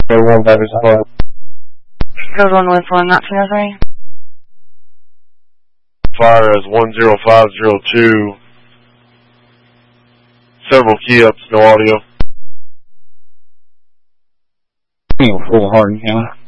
1 Batteries, hello. Code 114, not 203. Fire as 10502. Several key ups, no audio. Full Hardin County.